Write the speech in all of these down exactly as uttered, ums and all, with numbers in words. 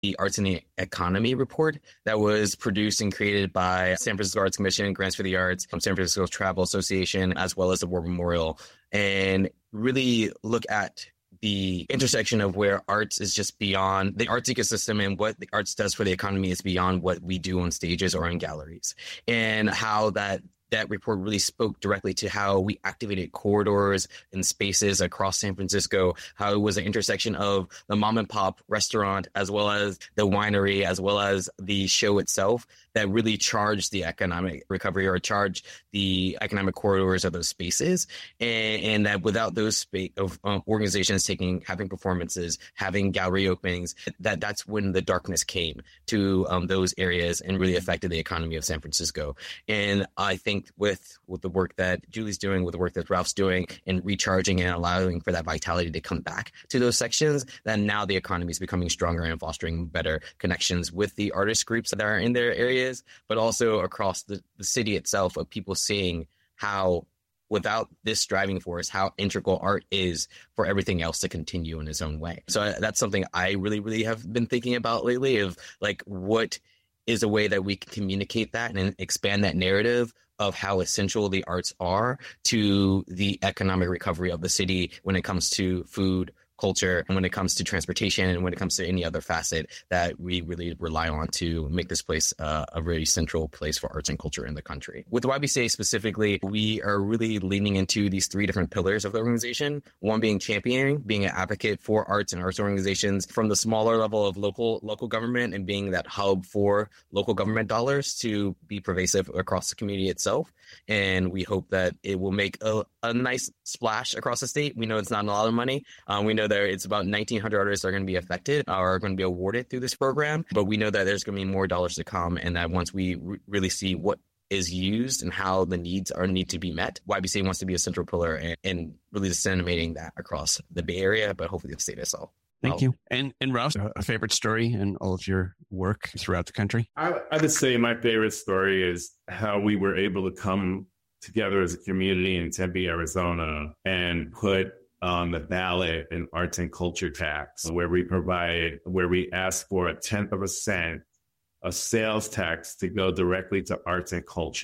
the Arts and the Economy report that was produced and created by San Francisco Arts Commission, Grants for the Arts, from San Francisco Travel Association, as well as the War Memorial, and really look at the intersection of where arts is just beyond the arts ecosystem, and what the arts does for the economy is beyond what we do on stages or in galleries, and how that that report really spoke directly to how we activated corridors and spaces across San Francisco, how it was an intersection of the mom and pop restaurant, as well as the winery, as well as the show itself, that really charged the economic recovery or charged the economic corridors of those spaces. And, and that without those space of um, organizations taking, having performances, having gallery openings, that that's when the darkness came to um, those areas and really affected the economy of San Francisco. And I think with with the work that Julie's doing, with the work that Ralph's doing, and recharging and allowing for that vitality to come back to those sections, then now the economy is becoming stronger and fostering better connections with the artist groups that are in their areas, but also across the, the city itself, of people seeing how, without this driving force, how integral art is for everything else to continue in its own way. So that's something I really, really have been thinking about lately, of like, what is a way that we can communicate that and expand that narrative of how essential the arts are to the economic recovery of the city when it comes to food, culture, and when it comes to transportation, and when it comes to any other facet that we really rely on to make this place uh, a very central place for arts and culture in the country. With Y B C A specifically, we are really leaning into these three different pillars of the organization. One being championing, being an advocate for arts and arts organizations from the smaller level of local local government, and being that hub for local government dollars to be pervasive across the community itself. And we hope that it will make a, a nice splash across the state. We know it's not a lot of money. Um, we know there it's about nineteen hundred artists that are going to be affected or are going to be awarded through this program, but we know that there's going to be more dollars to come, and that once we re- really see what is used and how the needs are need to be met, Y B C A wants to be a central pillar and, and really disseminating that across the Bay Area, but hopefully the state as well. Thank well, you. And and Ross, a favorite story in all of your work throughout the country? I, I would say my favorite story is how we were able to come together as a community in Tempe, Arizona, and put on the ballot an arts and culture tax, where we provide, where we ask for a tenth of a cent of sales tax to go directly to arts and culture.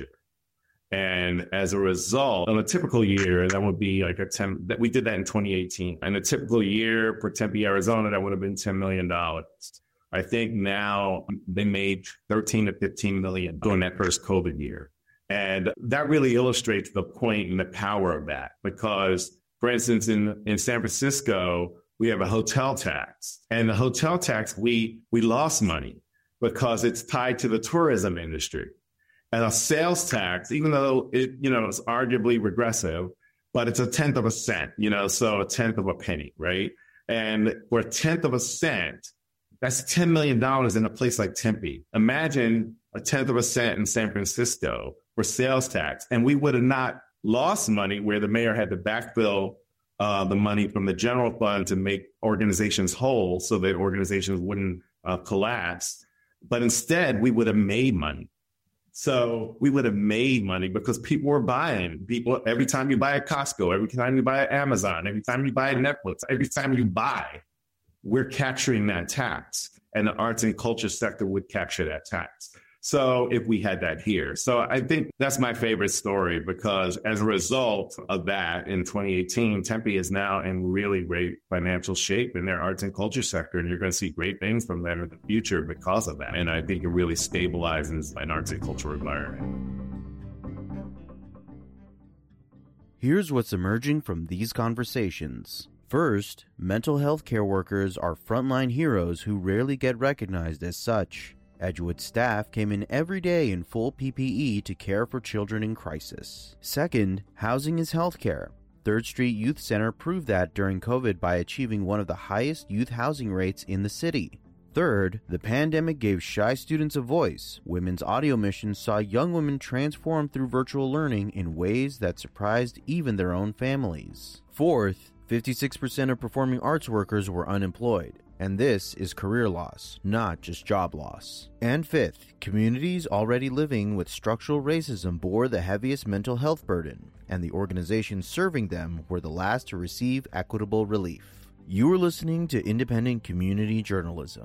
And as a result, on a typical year, that would be like a ten, that we did that in twenty eighteen. And a typical year for Tempe, Arizona, that would have been ten million dollars. I think now they made thirteen to fifteen million during that first COVID year. And that really illustrates the point and the power of that, because for instance, in, in San Francisco, we have a hotel tax, and the hotel tax, we, we lost money because it's tied to the tourism industry. And a sales tax, even though it, you know, it's arguably regressive, but it's a tenth of a cent, you know, so a tenth of a penny, right? And for a tenth of a cent, that's ten million dollars in a place like Tempe. Imagine a tenth of a cent in San Francisco for sales tax. And we would have not lost money where the mayor had to backfill uh, the money from the general fund to make organizations whole so that organizations wouldn't uh, collapse. But instead, we would have made money. So we would have made money because people were buying. People, every time you buy a Costco, every time you buy Amazon, every time you buy Netflix, every time you buy, we're capturing that tax. And the arts and culture sector would capture that tax. So if we had that here. So I think that's my favorite story, because as a result of that, in twenty eighteen, Tempe is now in really great financial shape in their arts and culture sector. And you're going to see great things from them in the future because of that. And I think it really stabilizes an arts and cultural environment. Here's what's emerging from these conversations. First, mental health care workers are frontline heroes who rarely get recognized as such. Edgewood staff came in every day in full P P E to care for children in crisis. Second, housing is healthcare. Third Street Youth Center proved that during COVID by achieving one of the highest youth housing rates in the city. Third, the pandemic gave shy students a voice. Women's audio missions saw young women transform through virtual learning in ways that surprised even their own families. Fourth, fifty-six percent of performing arts workers were unemployed. And this is career loss, not just job loss. And fifth, communities already living with structural racism bore the heaviest mental health burden, and the organizations serving them were the last to receive equitable relief. You are listening to independent community journalism.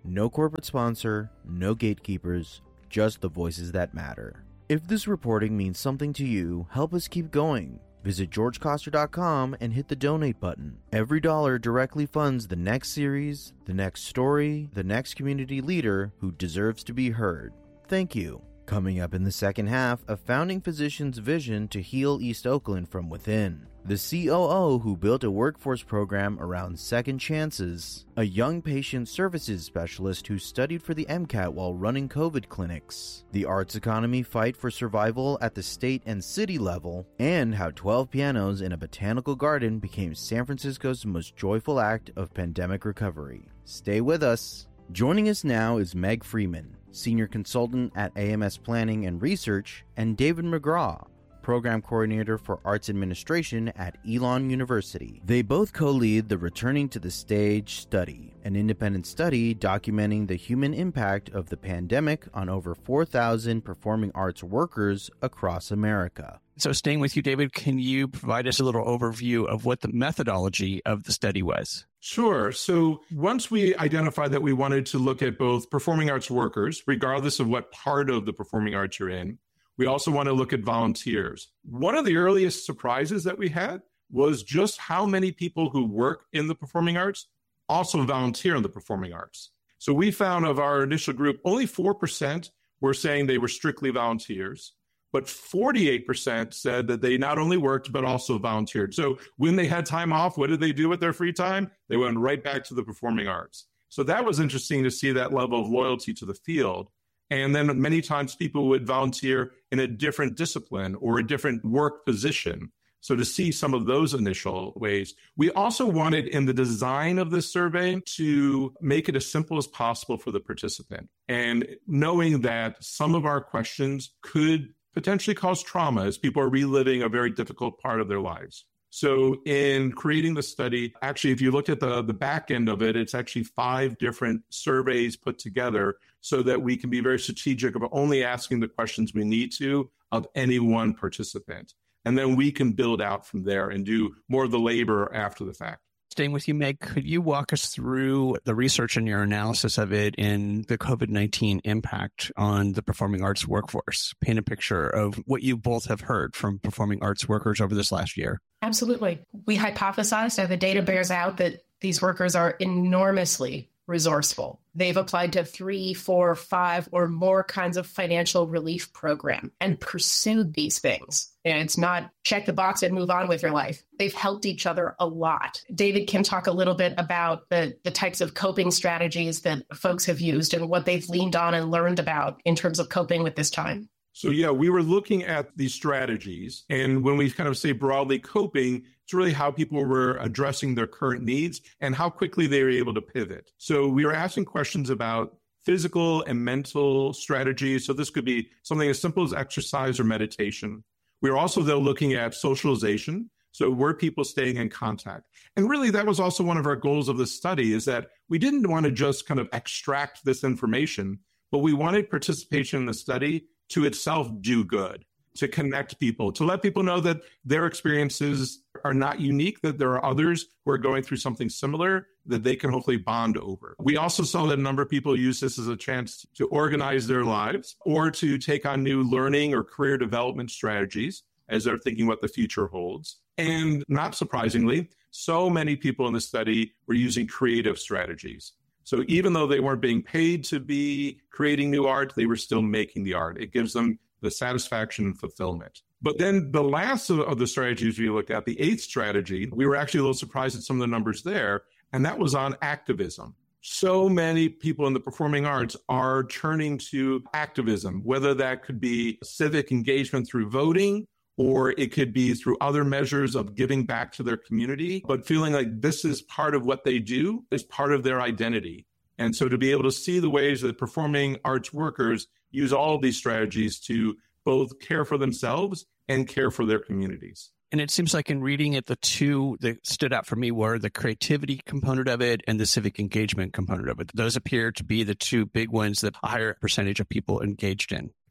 No corporate sponsor, no gatekeepers, just the voices that matter. If this reporting means something to you, help us keep going. Visit george koster dot com and hit the donate button. Every dollar directly funds the next series, the next story, the next community leader who deserves to be heard. Thank you. Coming up in the second half, a founding physician's vision to heal East Oakland from within. The C O O who built a workforce program around second chances. A young patient services specialist who studied for the MCAT while running COVID clinics. The arts economy fight for survival at the state and city level. And how twelve pianos in a botanical garden became San Francisco's most joyful act of pandemic recovery. Stay with us. Joining us now is Meg Freeman, Senior Consultant at A M S Planning and Research, and David McGraw, Program Coordinator for Arts Administration at Elon University. They both co-lead the Returning to the Stage study, an independent study documenting the human impact of the pandemic on over four thousand performing arts workers across America. So staying with you, David, can you provide us a little overview of what the methodology of the study was? Sure. So once we identified that we wanted to look at both performing arts workers, regardless of what part of the performing arts you're in, we also want to look at volunteers. One of the earliest surprises that we had was just how many people who work in the performing arts also volunteer in the performing arts. So we found of our initial group, only four percent were saying they were strictly volunteers, but forty-eight percent said that they not only worked, but also volunteered. So when they had time off, what did they do with their free time? They went right back to the performing arts. So that was interesting to see that level of loyalty to the field. And then many times people would volunteer in a different discipline or a different work position. So to see some of those initial ways, we also wanted in the design of this survey to make it as simple as possible for the participant. And knowing that some of our questions could potentially cause trauma as people are reliving a very difficult part of their lives. So in creating the study, actually, if you look at the, the back end of it, it's actually five different surveys put together so that we can be very strategic about only asking the questions we need to of any one participant. And then we can build out from there and do more of the labor after the fact. Staying with you, Meg, could you walk us through the research and your analysis of it in the COVID nineteen impact on the performing arts workforce? Paint a picture of what you both have heard from performing arts workers over this last year. Absolutely. We hypothesized, and the data bears out, that these workers are enormously resourceful. They've applied to three, four, five, or more kinds of financial relief program and pursued these things. And it's not check the box and move on with your life. They've helped each other a lot. David can talk a little bit about the, the types of coping strategies that folks have used and what they've leaned on and learned about in terms of coping with this time. So yeah, we were looking at these strategies. And when we kind of say broadly coping, it's really how people were addressing their current needs and how quickly they were able to pivot. So we were asking questions about physical and mental strategies. So this could be something as simple as exercise or meditation. We were also, though, looking at socialization. So were people staying in contact? And really, that was also one of our goals of the study, is that we didn't want to just kind of extract this information, but we wanted participation in the study to itself do good, to connect people, to let people know that their experiences are not unique, that there are others who are going through something similar that they can hopefully bond over. We also saw that a number of people use this as a chance to organize their lives or to take on new learning or career development strategies as they're thinking what the future holds. And not surprisingly, so many people in the study were using creative strategies. So even though they weren't being paid to be creating new art, they were still making the art. It gives them the satisfaction and fulfillment. But then the last of, of the strategies we looked at, the eighth strategy, we were actually a little surprised at some of the numbers there, and that was on activism. So many people in the performing arts are turning to activism, whether that could be civic engagement through voting, or it could be through other measures of giving back to their community, but feeling like this is part of what they do, is part of their identity. And so to be able to see the ways that performing arts workers use all of these strategies to both care for themselves and care for their communities. And it seems like in reading it, the two that stood out for me were the creativity component of it and the civic engagement component of it. Those appear to be the two big ones that a higher percentage of people engaged in.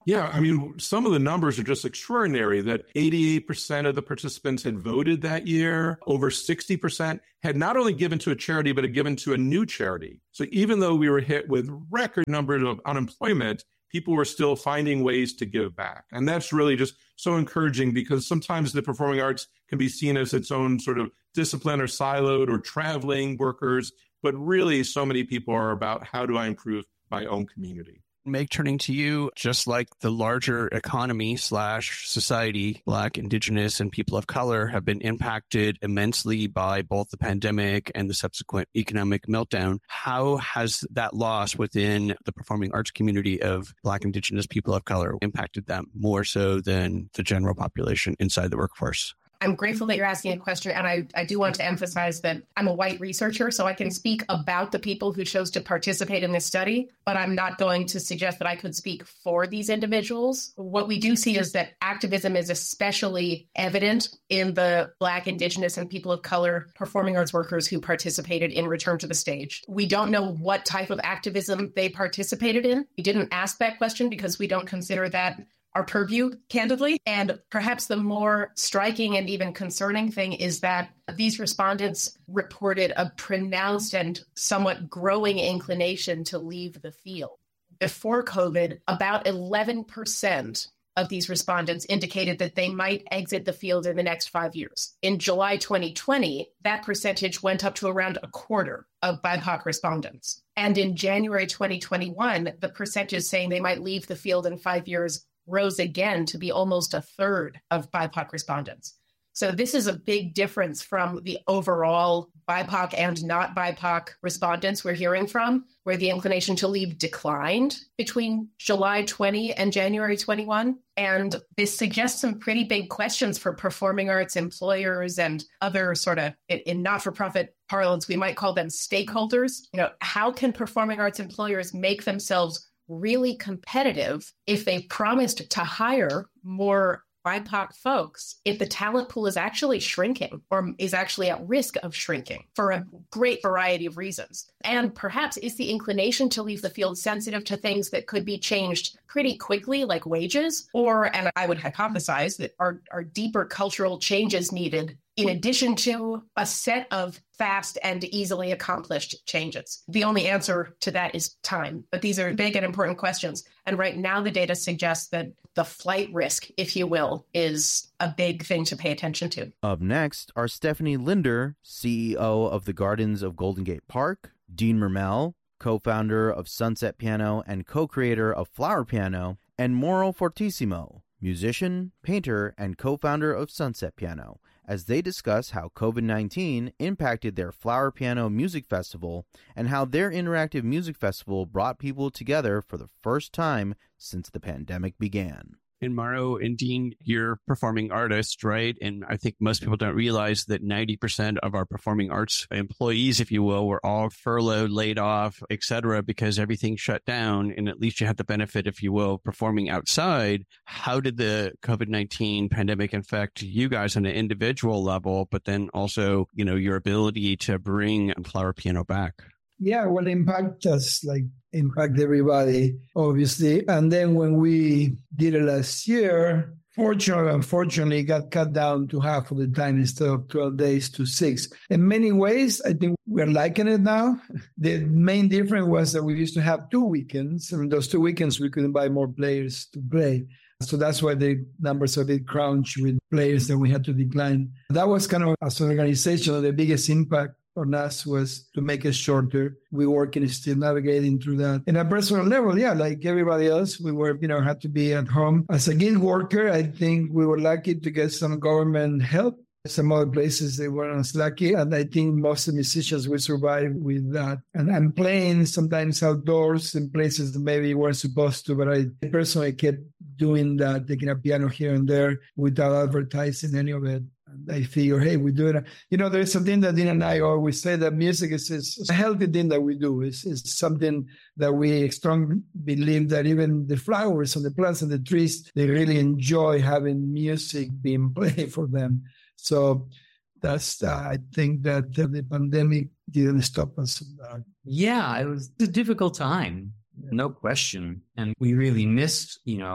Yeah, I mean, some of the numbers are just extraordinary that eighty-eight percent of the participants had voted that year. Over sixty percent had not only given to a charity, but had given to a new charity. So even though we were hit with record numbers of unemployment, people were still finding ways to give back. And that's really just so encouraging because sometimes the performing arts can be seen as its own sort of discipline or siloed or traveling workers. But really, so many people are about how do I improve my own community? Meg, turning to you, just like the larger economy slash society, Black, Indigenous, and people of color have been impacted immensely by both the pandemic and the subsequent economic meltdown. How has that loss within the performing arts community of Black, Indigenous, people of color impacted them more so than the general population inside the workforce? I'm grateful that you're asking a question. And I, I do want to emphasize that I'm a white researcher, so I can speak about the people who chose to participate in this study, but I'm not going to suggest that I could speak for these individuals. What we do see is that activism is especially evident in the Black, Indigenous, and people of color performing arts workers who participated in Return to the Stage. We don't know what type of activism they participated in. We didn't ask that question because we don't consider that our purview, candidly. And perhaps the more striking and even concerning thing is that these respondents reported a pronounced and somewhat growing inclination to leave the field. Before COVID, about eleven percent of these respondents indicated that they might exit the field in the next five years. In July twenty twenty, that percentage went up to around a quarter of B I P O C respondents. And in January twenty twenty-one, the percentage saying they might leave the field in five years rose again to be almost a third of B I P O C respondents. So this is a big difference from the overall B I P O C and not B I P O C respondents we're hearing from, where the inclination to leave declined between July twenty and January twenty-one. And this suggests some pretty big questions for performing arts employers and other sort of, in not-for-profit parlance, we might call them stakeholders. You know, how can performing arts employers make themselves really competitive if they promised to hire more B I P O C folks if the talent pool is actually shrinking or is actually at risk of shrinking for a great variety of reasons? And perhaps is the inclination to leave the field sensitive to things that could be changed pretty quickly, like wages? Or, and I would hypothesize that are, are deeper cultural changes needed in addition to a set of fast and easily accomplished changes? The only answer to that is time. But these are big and important questions. And right now, the data suggests that the flight risk, if you will, is a big thing to pay attention to. Up next are Stephanie Linder, C E O of the Gardens of Golden Gate Park, Dean Mermel, co-founder of Sunset Piano and co-creator of Flower Piano, and Mauro Fortissimo, musician, painter, and co-founder of Sunset Piano, as they discuss how COVID nineteen impacted their Flower Piano Music Festival and how their interactive music festival brought people together for the first time since the pandemic began. And Mauro and Dean, you're performing artists, right? And I think most people don't realize that ninety percent of our performing arts employees, if you will, were all furloughed, laid off, et cetera, because everything shut down. And at least you have the benefit, if you will, performing outside. How did the COVID nineteen pandemic affect you guys on an individual level, but then also, you know, your ability to bring Flower Piano back? Yeah, well, impact us, like impact everybody, obviously. And then when we did it last year, fortunately, unfortunately, it got cut down to half of the time instead of twelve days to six. In many ways, I think we're liking it now. The main difference was that we used to have two weekends, and those two weekends we couldn't buy more players to play. So that's why the numbers are a bit crunched with players that we had to decline. That was kind of, as an organization, the biggest impact on us was to make it shorter. We working still navigating through that. In a personal level, yeah, like everybody else, we were, you know, had to be at home. As a gig worker, I think we were lucky to get some government help. Some other places they weren't as lucky. And I think most of the musicians will survive with that. And I'm playing sometimes outdoors in places that maybe weren't supposed to, but I personally kept doing that, taking a piano here and there without advertising any of it. I figure, hey, we do it. You know, there's something that Dean and I always say, that music is, is a healthy thing that we do. It's, it's something that we strongly believe that even the flowers and the plants and the trees, they really enjoy having music being played for them. So that's, uh, I think that the pandemic didn't stop us. Yeah, it was a difficult time, no question. And we really missed, you know,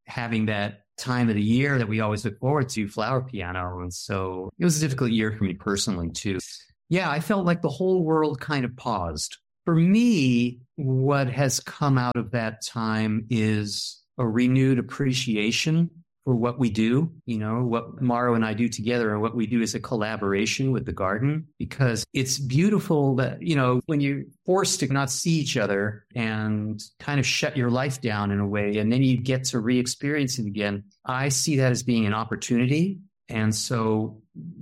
having that time of the year that we always look forward to, Flower Piano. And so it was a difficult year for me personally, too. Yeah, I felt like the whole world kind of paused. For me, what has come out of that time is a renewed appreciation for what we do, you know, what Mauro and I do together and what we do as a collaboration with the garden, because it's beautiful that, you know, when you're forced to not see each other and kind of shut your life down in a way, and then you get to re-experience it again. I see that as being an opportunity. And so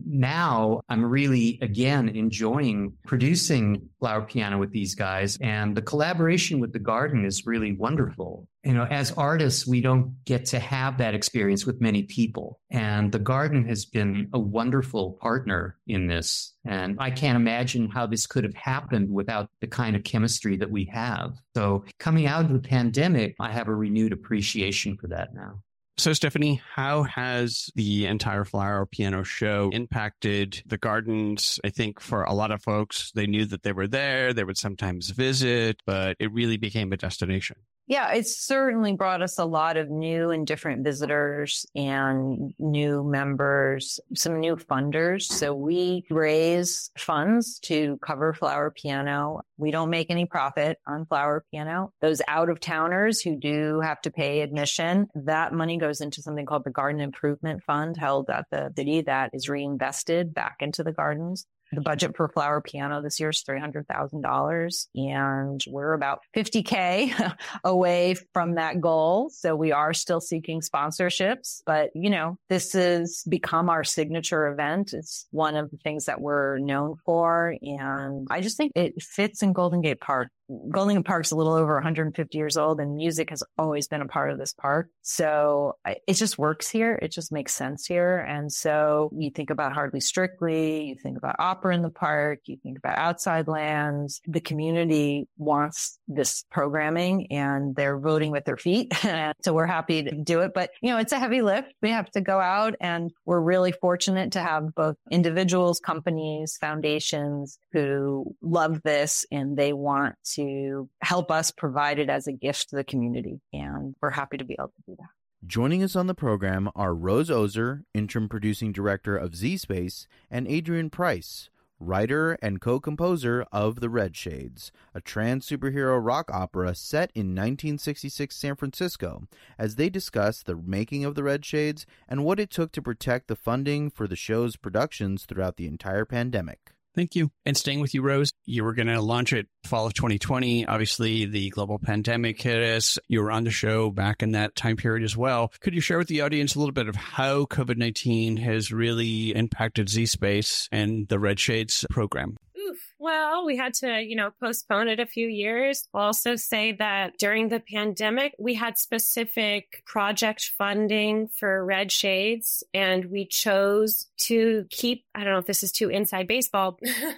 now I'm really, again, enjoying producing Flower Piano with these guys. And the collaboration with the garden is really wonderful. You know, as artists, we don't get to have that experience with many people. And the garden has been a wonderful partner in this. And I can't imagine how this could have happened without the kind of chemistry that we have. So coming out of the pandemic, I have a renewed appreciation for that now. So, Stephanie, how has the entire Flower Piano show impacted the gardens? I think for a lot of folks, they knew that they were there. They would sometimes visit, but it really became a destination. Yeah, it's certainly brought us a lot of new and different visitors and new members, some new funders. So we raise funds to cover Flower Piano. We don't make any profit on Flower Piano. Those out-of-towners who do have to pay admission, that money goes into something called the Garden Improvement Fund held at the city that is reinvested back into the gardens. The budget for Flower Piano this year is three hundred thousand dollars, and we're about fifty K away from that goal. So we are still seeking sponsorships, but you know, this has become our signature event. It's one of the things that we're known for. And I just think it fits in Golden Gate Park. Golden Gate Park's a little over one hundred fifty years old, and music has always been a part of this park. So it just works here. It just makes sense here. And so you think about Hardly Strictly, you think about opera in the park, you think about outside lands. The community wants this programming and they're voting with their feet. So we're happy to do it. But, you know, it's a heavy lift. We have to go out, and we're really fortunate to have both individuals, companies, foundations who love this and they want to to help us provide it as a gift to the community. And we're happy to be able to do that. Joining us on the program are Rose Ozer, interim producing director of Z Space, and Adrian Price, writer and co-composer of The Red Shades, a trans superhero rock opera set in nineteen sixty-six San Francisco, as they discuss the making of The Red Shades and what it took to protect the funding for the show's productions throughout the entire pandemic. Thank you. And staying with you, Rose, you were going to launch it fall of twenty twenty. Obviously, the global pandemic hit us. You were on the show back in that time period as well. Could you share with the audience a little bit of how COVID nineteen has really impacted Z Space and the Red Shades program? Oof. Well, we had to, you know, postpone it a few years. I'll also say that during the pandemic, we had specific project funding for Red Shades, and we chose to keep, I don't know if this is too inside baseball,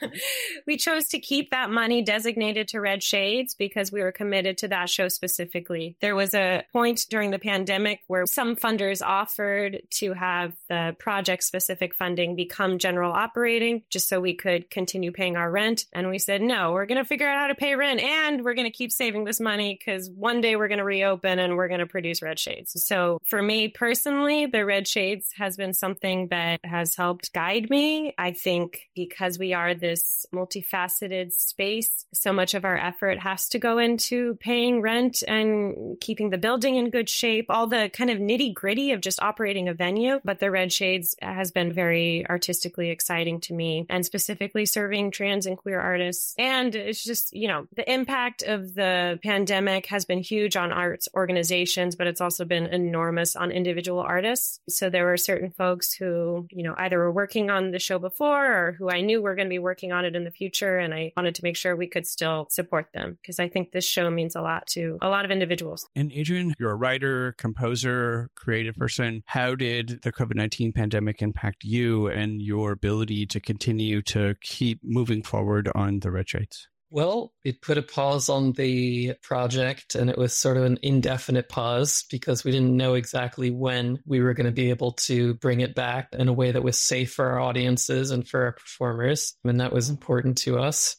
we chose to keep that money designated to Red Shades because we were committed to that show specifically. There was a point during the pandemic where some funders offered to have the project-specific funding become general operating just so we could continue paying our rent. And we said, no, we're going to figure out how to pay rent, and we're going to keep saving this money because one day we're going to reopen and we're going to produce Red Shades. So for me personally, the Red Shades has been something that has helped guide me. I think because we are this multifaceted space, so much of our effort has to go into paying rent and keeping the building in good shape, all the kind of nitty gritty of just operating a venue. But the Red Shades has been very artistically exciting to me, and specifically serving trans and queer artists. And it's just, you know, the impact of the pandemic has been huge on arts organizations, but it's also been enormous on individual artists. So there were certain folks who, you know, either were working on the show before or who I knew were going to be working on it in the future. And I wanted to make sure we could still support them because I think this show means a lot to a lot of individuals. And Adrian, you're a writer, composer, creative person. How did the COVID nineteen pandemic impact you and your ability to continue to keep moving forward on the Red Shades? Well, it put a pause on the project, and it was sort of an indefinite pause because we didn't know exactly when we were going to be able to bring it back in a way that was safe for our audiences and for our performers. And that was important to us.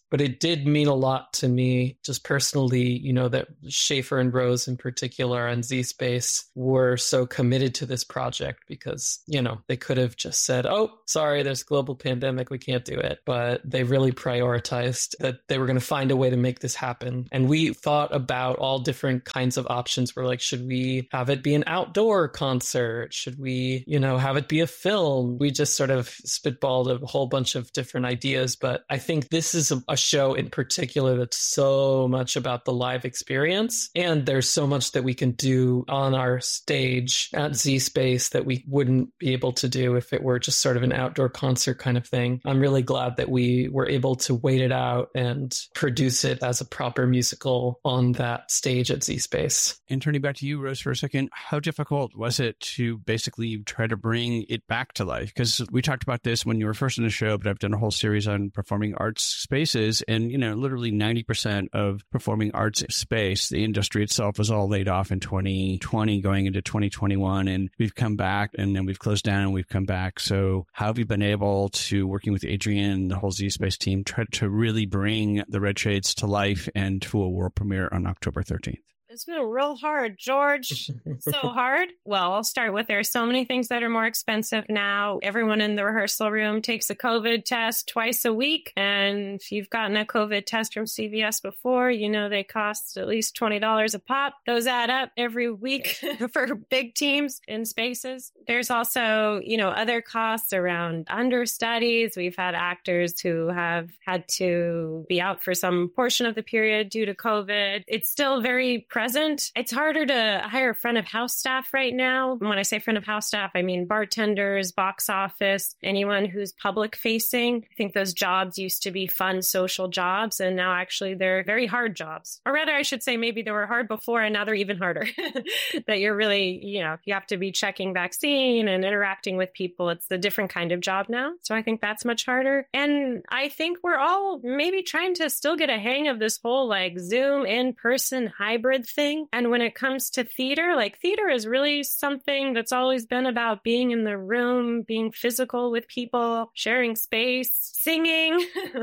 But it did mean a lot to me, just personally, you know, that Schaefer and Rose in particular and zSpace were so committed to this project because, you know, they could have just said, oh, sorry, there's a global pandemic, we can't do it. But they really prioritized that they were going to find a way to make this happen. And we thought about all different kinds of options. We're like, should we have it be an outdoor concert? Should we, you know, have it be a film? We just sort of spitballed a whole bunch of different ideas. But I think this is a, a show in particular that's so much about the live experience. And there's so much that we can do on our stage at zSpace that we wouldn't be able to do if it were just sort of an outdoor concert kind of thing. I'm really glad that we were able to wait it out and produce it as a proper musical on that stage at zSpace. And turning back to you, Rose, for a second, how difficult was it to basically try to bring it back to life? Because we talked about this when you were first in the show, but I've done a whole series on performing arts spaces. And, you know, literally ninety percent of performing arts space, the industry itself was all laid off in twenty twenty going into twenty twenty-one. And we've come back and then we've closed down and we've come back. So how have you been able to, working with Adrian and the whole zSpace team, try to really bring the Red Shades to life and to a world premiere on October thirteenth? It's been real hard, George. So hard. Well, I'll start with there are so many things that are more expensive now. Everyone in the rehearsal room takes a COVID test twice a week. And if you've gotten a COVID test from C V S before, you know they cost at least twenty dollars a pop. Those add up every week for big teams in spaces. There's also, you know, other costs around understudies. We've had actors who have had to be out for some portion of the period due to COVID. It's still very present. It's harder to hire front of house staff right now. When I say front of house staff, I mean bartenders, box office, anyone who's public facing. I think those jobs used to be fun social jobs, and now actually they're very hard jobs. Or rather, I should say maybe they were hard before and now they're even harder. That you're really, you know, you have to be checking vaccine and interacting with people. It's a different kind of job now. So I think that's much harder. And I think we're all maybe trying to still get a hang of this whole like Zoom in-person hybrid thing. And when it comes to theater, like theater is really something that's always been about being in the room, being physical with people, sharing space, singing.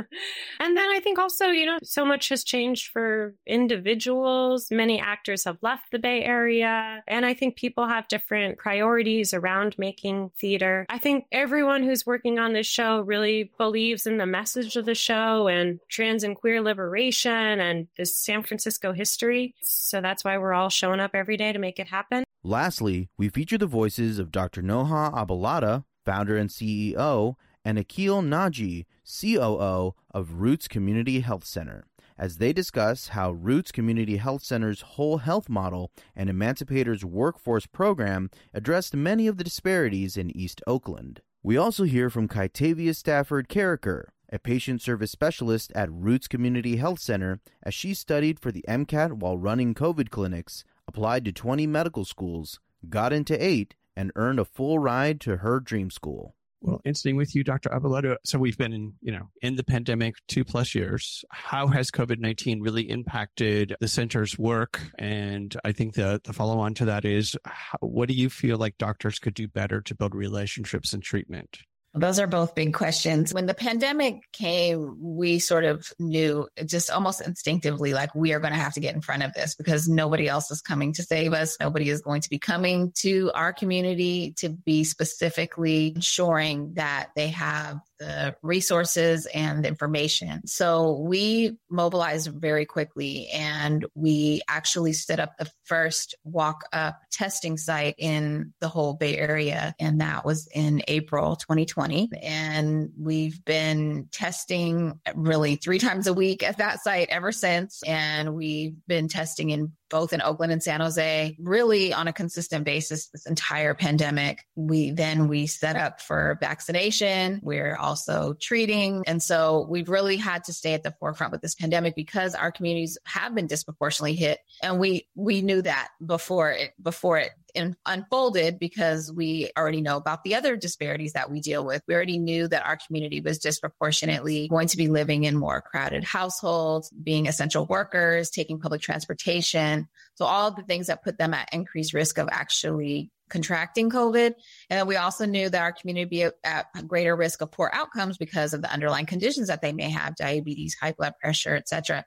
And then I think also, you know, so much has changed for individuals. Many actors have left the Bay Area. And I think people have different priorities around making theater. I think everyone who's working on this show really believes in the message of the show and trans and queer liberation and this San Francisco history. So that's why we're all showing up every day to make it happen. Lastly, we feature the voices of Doctor Noha Abalada, founder and C E O, and Akil Naji, C O O of Roots Community Health Center, as they discuss how Roots Community Health Center's whole health model and Emancipators Workforce Program addressed many of the disparities in East Oakland. We also hear from Kytavia Stafford Carricker, a patient service specialist at Roots Community Health Center, as she studied for the MCAT while running COVID clinics, applied to twenty medical schools, got into eight, and earned a full ride to her dream school. Well, and staying with you, Doctor Abalada. So we've been in, you know, in the pandemic two plus years. How has COVID nineteen really impacted the center's work? And I think the, the follow on to that is, how, what do you feel like doctors could do better to build relationships and treatment? Those are both big questions. When the pandemic came, we sort of knew just almost instinctively, like, we are going to have to get in front of this because nobody else is coming to save us. Nobody is going to be coming to our community to be specifically ensuring that they have the resources and the information. So we mobilized very quickly, and we actually set up the first walk-up testing site in the whole Bay Area. And that was in April twenty twenty. And we've been testing really three times a week at that site ever since. And we've been testing in both in Oakland and San Jose, really on a consistent basis this entire pandemic. We then we set up for vaccination. We're also treating. And so we've really had to stay at the forefront with this pandemic because our communities have been disproportionately hit. And we we knew that before it before it in, unfolded because we already know about the other disparities that we deal with. We already knew that our community was disproportionately going to be living in more crowded households, being essential workers, taking public transportation. So all of the things that put them at increased risk of actually contracting COVID. And we also knew that our community would be at greater risk of poor outcomes because of the underlying conditions that they may have, diabetes, high blood pressure, et cetera.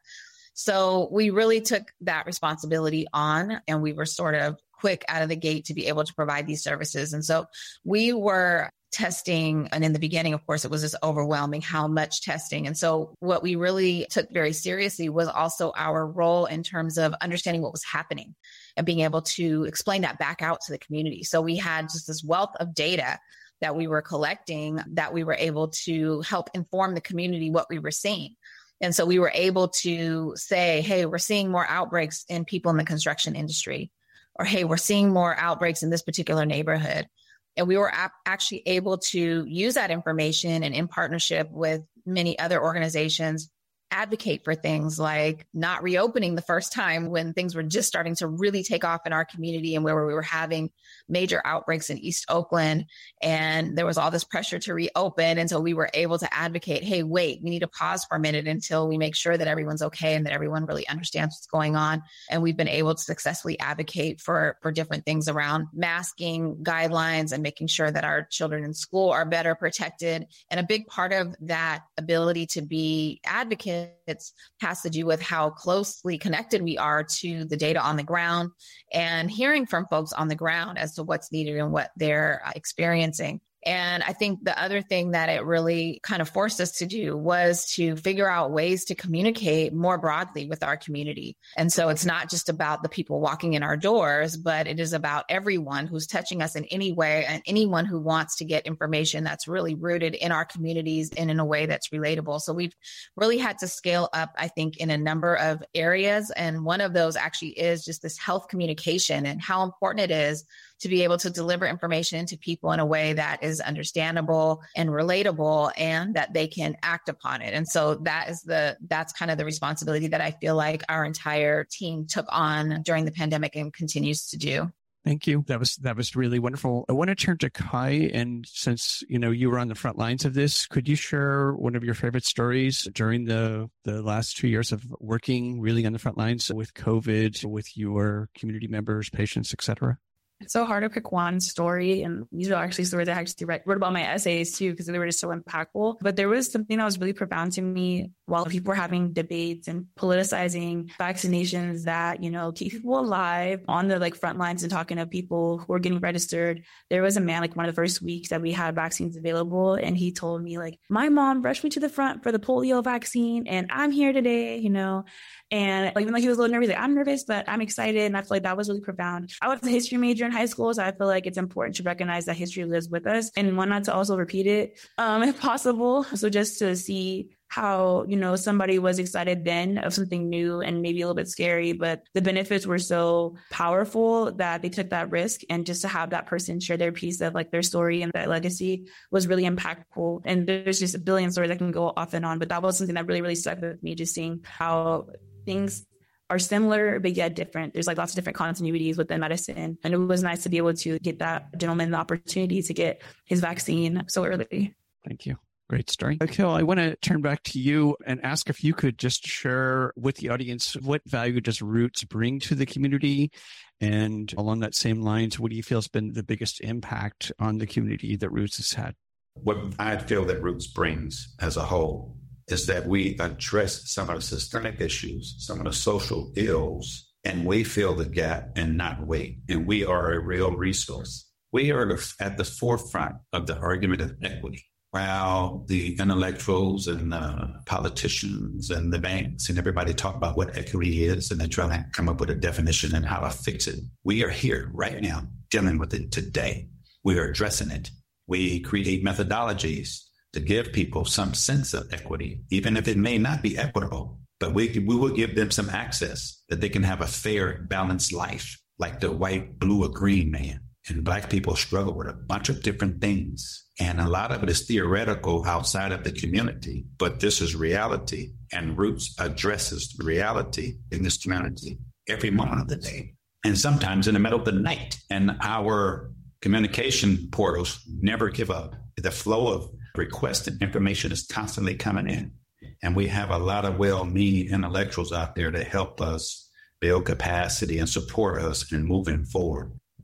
So we really took that responsibility on, and we were sort of quick out of the gate to be able to provide these services. And so we were testing. And in the beginning, of course, it was just overwhelming how much testing. And so what we really took very seriously was also our role in terms of understanding what was happening and being able to explain that back out to the community. So we had just this wealth of data that we were collecting that we were able to help inform the community what we were seeing. And so we were able to say, hey, we're seeing more outbreaks in people in the construction industry, or, hey, we're seeing more outbreaks in this particular neighborhood. And we were ap- actually able to use that information and in partnership with many other organizations, advocate for things like not reopening the first time when things were just starting to really take off in our community and where we were having major outbreaks in East Oakland. And there was all this pressure to reopen. And so we were able to advocate, hey, wait, we need to pause for a minute until we make sure that everyone's okay and that everyone really understands what's going on. And we've been able to successfully advocate for, for different things around masking guidelines and making sure that our children in school are better protected. And a big part of that ability to be advocates has to do with how closely connected we are to the data on the ground and hearing from folks on the ground as to what's needed and what they're experiencing. And I think the other thing that it really kind of forced us to do was to figure out ways to communicate more broadly with our community. And so it's not just about the people walking in our doors, but it is about everyone who's touching us in any way and anyone who wants to get information that's really rooted in our communities and in a way that's relatable. So we've really had to scale up, I think, in a number of areas. And one of those actually is just this health communication and how important it is to be able to deliver information to people in a way that is understandable and relatable and that they can act upon it. And so that is the, that's kind of the responsibility that I feel like our entire team took on during the pandemic and continues to do. Thank you. That was, that was really wonderful. I want to turn to Kai. And since, you know, you were on the front lines of this, could you share one of your favorite stories during the, the last two years of working really on the front lines with COVID, with your community members, patients, et cetera? It's so hard to pick one story, and these are actually stories I actually write, wrote about my essays too, because they were just so impactful. But there was something that was really profound to me while people were having debates and politicizing vaccinations that, you know, keep people alive on the like front lines and talking to people who are getting registered. There was a man, like one of the first weeks that we had vaccines available, and he told me like, my mom rushed me to the front for the polio vaccine and I'm here today, you know. And like, even though he was a little nervous, like, I'm nervous, but I'm excited. And I feel like that was really profound. I was a history major in high school, so I feel like it's important to recognize that history lives with us and why not to also repeat it um, if possible. So just to see how, you know, somebody was excited then of something new and maybe a little bit scary, but the benefits were so powerful that they took that risk. And just to have that person share their piece of like their story and that legacy was really impactful. And there's just a billion stories that can go off and on, but that was something that really, really stuck with me, just seeing how things are similar, but yet different. There's like lots of different continuities within medicine. And it was nice to be able to get that gentleman the opportunity to get his vaccine so early. Thank you. Great story. Akhil, I want to turn back to you and ask if you could just share with the audience what value does Roots bring to the community? And along that same lines, what do you feel has been the biggest impact on the community that Roots has had? What I feel that Roots brings as a whole is that we address some of the systemic issues, some of the social ills, and we fill the gap and not wait. And we are a real resource. We are at the forefront of the argument of equity. While the intellectuals and the politicians and the banks and everybody talk about what equity is and they're trying to come up with a definition and how to fix it, we are here right now dealing with it today. We are addressing it. We create methodologies to give people some sense of equity, even if it may not be equitable, but we, we will give them some access that they can have a fair, balanced life, like the white, blue, or green man. And Black people struggle with a bunch of different things. And a lot of it is theoretical outside of the community, but this is reality. And Roots addresses the reality in this community every moment of the day, and sometimes in the middle of the night. And our communication portals never give up. The flow of requests and information is constantly coming in. And we have a lot of well-meaning intellectuals out there that help us build capacity and support us in moving forward.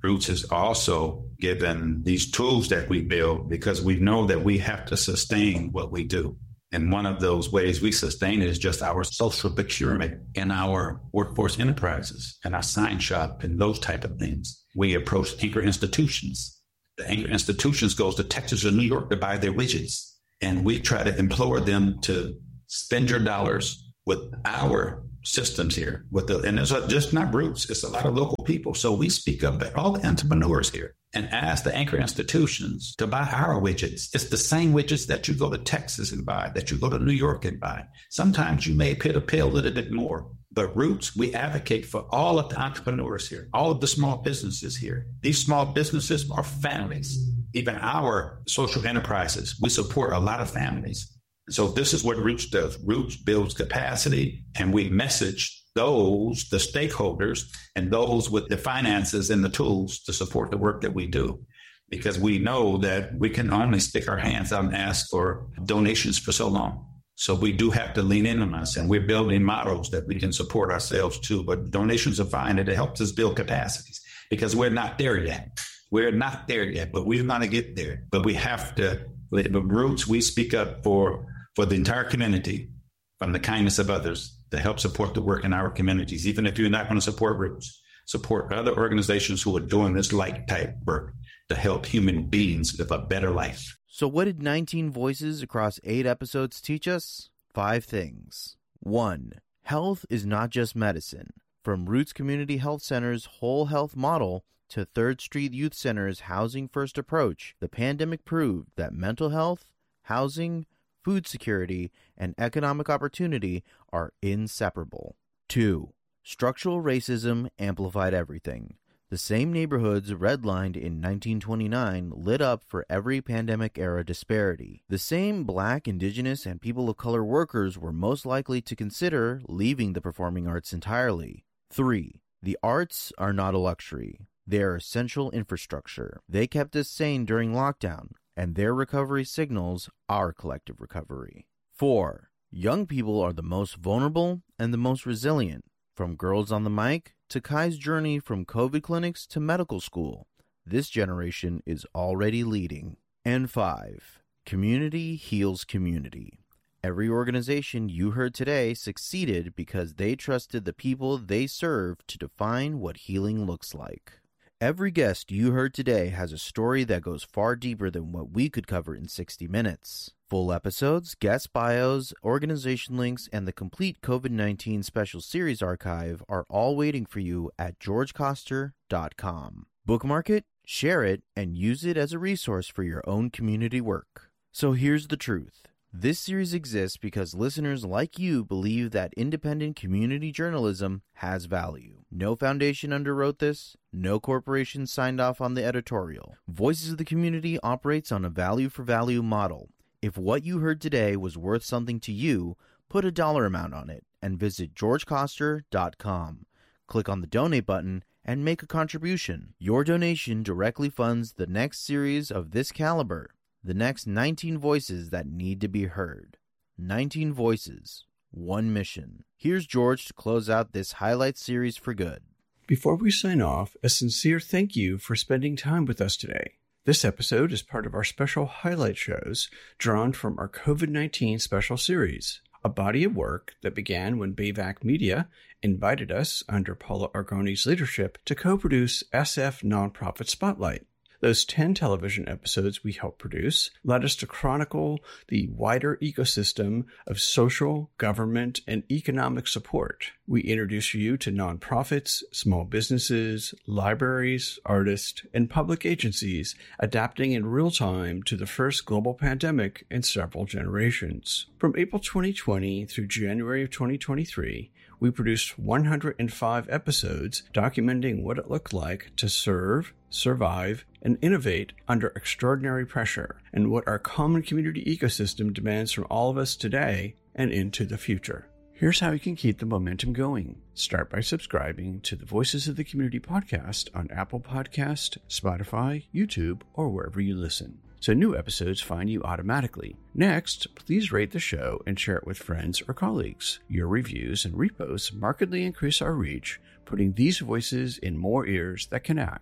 Roots has also given these tools that we build because we know that we have to sustain what we do. And one of those ways we sustain it is just our social procurement and our workforce enterprises and our sign shop and those type of things. We approach anchor institutions. The anchor institutions goes to Texas or New York to buy their widgets. And we try to implore them to spend your dollars with our systems here. With the, and it's just not Roots, it's a lot of local people. So we speak up at all the entrepreneurs here and ask the anchor institutions to buy our widgets. It's the same widgets that you go to Texas and buy, that you go to New York and buy. Sometimes you may pay to pay a little bit more, but Roots, we advocate for all of the entrepreneurs here, all of the small businesses here. These small businesses are families. Even our social enterprises, we support a lot of families. So this is what Roots does. Roots builds capacity, and we message those, the stakeholders, and those with the finances and the tools to support the work that we do. Because we know that we can only stick our hands out and ask for donations for so long. So we do have to lean in on us, and we're building models that we can support ourselves too. But donations are fine, and it helps us build capacities because we're not there yet. We're not there yet, but we're going to get there. But we have to, with Roots, we speak up for, for the entire community from the kindness of others to help support the work in our communities. Even if you're not going to support Roots, support other organizations who are doing this like type work to help human beings live a better life. So what did nineteen Voices across eight episodes teach us? Five things. One, health is not just medicine. From Roots Community Health Center's whole health model to Third Street Youth Center's housing first approach, the pandemic proved that mental health, housing, food security, and economic opportunity are inseparable. Two, structural racism amplified everything. The same neighborhoods redlined in nineteen twenty-nine lit up for every pandemic-era disparity. The same Black, Indigenous, and people of color workers were most likely to consider leaving the performing arts entirely. Three, the arts are not a luxury. They are essential infrastructure. They kept us sane during lockdown, and their recovery signals our collective recovery. Four, young people are the most vulnerable and the most resilient. From Girls on the Mic to Kai's journey from COVID clinics to medical school, this generation is already leading. And five, community heals community. Every organization you heard today succeeded because they trusted the people they serve to define what healing looks like. Every guest you heard today has a story that goes far deeper than what we could cover in sixty minutes. Full episodes, guest bios, organization links, and the complete COVID nineteen special series archive are all waiting for you at george koster dot com. Bookmark it, share it, and use it as a resource for your own community work. So here's the truth. This series exists because listeners like you believe that independent community journalism has value. No foundation underwrote this. No corporation signed off on the editorial. Voices of the Community operates on a value-for-value model. If what you heard today was worth something to you, put a dollar amount on it and visit george koster dot com. Click on the donate button and make a contribution. Your donation directly funds the next series of this caliber. The next nineteen voices that need to be heard. nineteen voices, one mission. Here's George to close out this highlight series for good. Before we sign off, a sincere thank you for spending time with us today. This episode is part of our special highlight shows drawn from our COVID nineteen special series, a body of work that began when Bayvac Media invited us, under Paula Argoni's leadership, to co-produce S F Nonprofit Spotlight. Those ten television episodes we helped produce led us to chronicle the wider ecosystem of social, government, and economic support. We introduce you to nonprofits, small businesses, libraries, artists, and public agencies adapting in real time to the first global pandemic in several generations. From April twenty twenty through January of twenty twenty-three, we produced one hundred five episodes documenting what it looked like to serve, survive, and innovate under extraordinary pressure, and what our common community ecosystem demands from all of us today and into the future. Here's how you can keep the momentum going. Start by subscribing to the Voices of the Community podcast on Apple Podcast, Spotify, YouTube, or wherever you listen, so new episodes find you automatically. Next, please rate the show and share it with friends or colleagues. Your reviews and reposts markedly increase our reach, putting these voices in more ears that can act.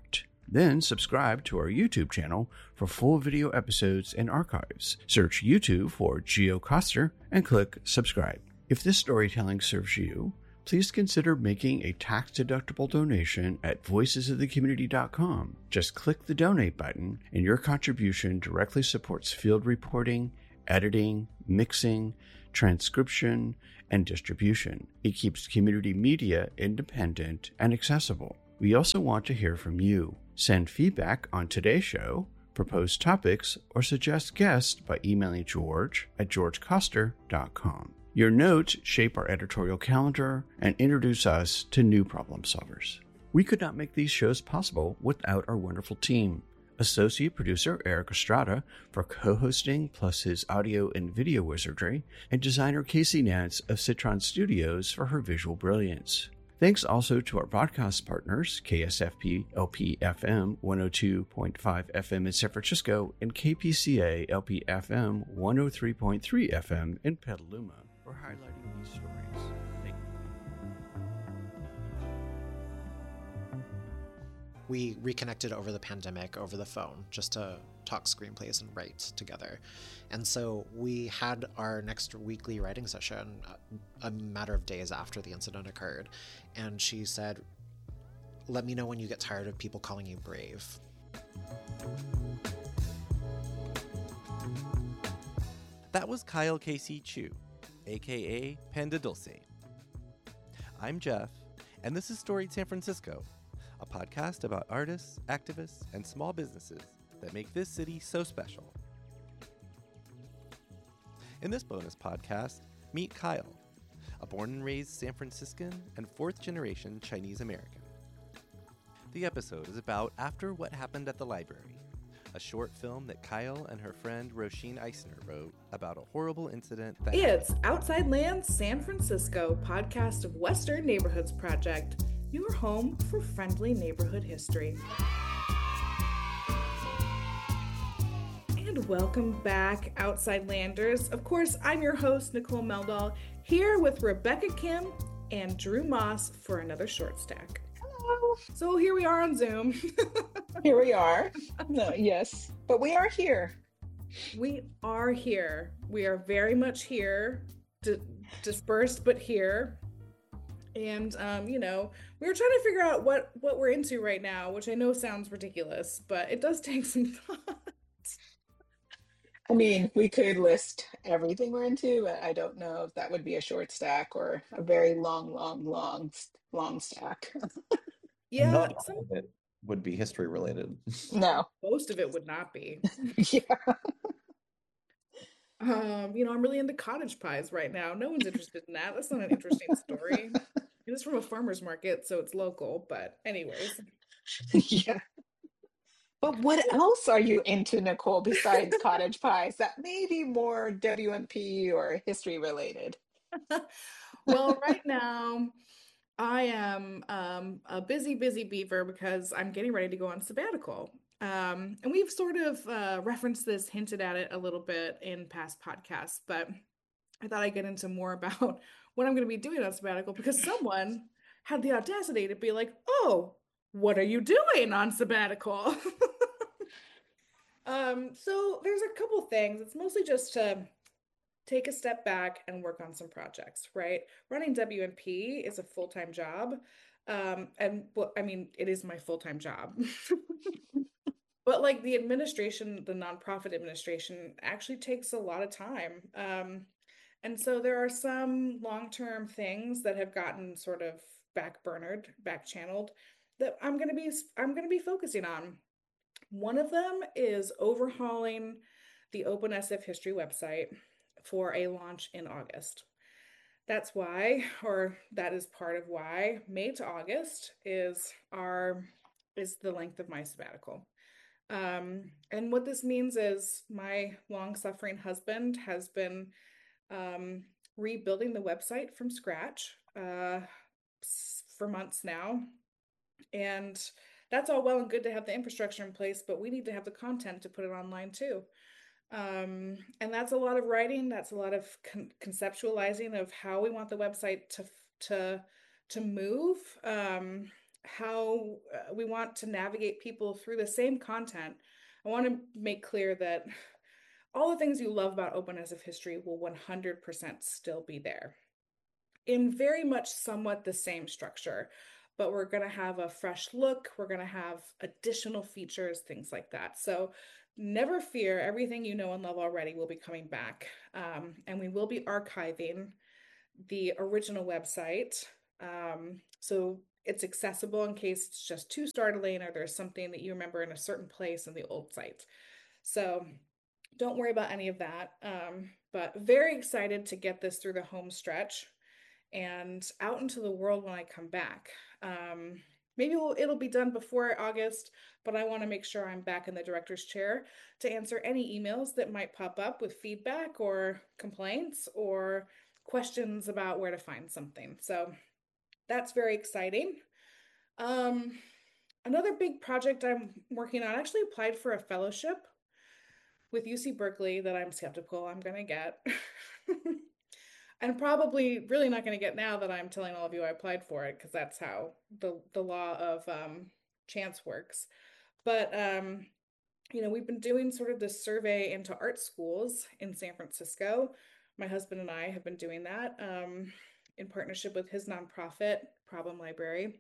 Then subscribe to our YouTube channel for full video episodes and archives. Search YouTube for Geo Coster and click subscribe. If this storytelling serves you, please consider making a tax-deductible donation at voices of the community dot com. Just click the donate button, and your contribution directly supports field reporting, editing, mixing, transcription, and distribution. It keeps community media independent and accessible. We also want to hear from you. Send feedback on today's show, propose topics, or suggest guests by emailing George at george coster dot com. Your notes shape our editorial calendar and introduce us to new problem solvers. We could not make these shows possible without our wonderful team. Associate producer Eric Estrada for co-hosting plus his audio and video wizardry, and designer Casey Nance of Citron Studios for her visual brilliance. Thanks also to our broadcast partners, K S F P L P F M one oh two point five F M in San Francisco and K P C A L P F M one oh three point three F M in Petaluma, for highlighting these stories. Thank you. We reconnected over the pandemic over the phone just to talk screenplays and write together. And so we had our next weekly writing session a matter of days after the incident occurred. And she said, "Let me know when you get tired of people calling you brave." That was Kyle Casey Chu, aka Panda Dulce. I'm Jeff, and this is Storied San Francisco, a podcast about artists, activists, and small businesses that make this city so special. In this bonus podcast, meet Kyle, a born and raised San Franciscan and fourth generation Chinese American. The episode is about After What Happened at the Library, a short film that Kyle and her friend Roisin Eisner wrote about a horrible incident that It's Outside Lands San Francisco, podcast of Western Neighborhoods Project, your home for friendly neighborhood history. And welcome back, Outside Landers. Of course, I'm your host, Nicole Meldal, here with Rebecca Kim and Drew Moss for another short stack. Hello. So here we are on Zoom. Here we are. No, yes, but we are here. We are here. We are very much here, di- dispersed, but here. And, um, you know, we were trying to figure out what, what we're into right now, which I know sounds ridiculous, but it does take some thought. I mean, we could list everything we're into, but I don't know if that would be a short stack or a very long, long, long, long stack. Yeah, Not all some, of it would be history related. No. most of it would not be. Yeah. Um, you know, I'm really into cottage pies right now. No one's interested in that. That's not an interesting story. It is from a farmer's market, so it's local. But anyways. Yeah. But what else are you into, Nicole, besides cottage pies that may be more W M P or history related? Well, right now I am um, a busy, busy beaver because I'm getting ready to go on sabbatical. Um, and we've sort of uh, referenced this, hinted at it a little bit in past podcasts, but I thought I'd get into more about what I'm going to be doing on sabbatical because someone had the audacity to be like, "Oh, what are you doing on sabbatical?" um, so there's a couple things. It's mostly just to take a step back and work on some projects, right? Running W M P is a full-time job. Um, and well, I mean, it is my full-time job. But like the administration, the nonprofit administration actually takes a lot of time. Um, and so there are some long-term things that have gotten sort of back-burnered, back-channeled that I'm going to be I'm going to be focusing on. One of them is overhauling the Open S F History website for a launch in August. That's why, or that is part of why May to August is our is the length of my sabbatical. Um, and what this means is my long-suffering husband has been um, rebuilding the website from scratch uh, for months now. And that's all well and good to have the infrastructure in place, but we need to have the content to put it online too. Um, and that's a lot of writing. That's a lot of con- conceptualizing of how we want the website to to to move. Um, how uh, we want to navigate people through the same content, I want to make clear that all the things you love about openness of history will one hundred percent still be there in very much somewhat the same structure, but we're going to have a fresh look. We're going to have additional features, things like that. So never fear, everything you know and love already will be coming back. Um, and we will be archiving the original website. Um, so it's accessible in case it's just too startling or there's something that you remember in a certain place in the old site. So don't worry about any of that. Um, but very excited to get this through the home stretch and out into the world when I come back. Um, maybe it'll, it'll be done before August, but I want to make sure I'm back in the director's chair to answer any emails that might pop up with feedback or complaints or questions about where to find something. So that's very exciting. Um, another big project I'm working on, I actually applied for a fellowship with U C Berkeley that I'm skeptical I'm going to get. And probably really not going to get now that I'm telling all of you I applied for it, because that's how the, the law of um, chance works. But, um, you know, we've been doing sort of this survey into art schools in San Francisco. My husband and I have been doing that um, in partnership with his nonprofit, Problem Library.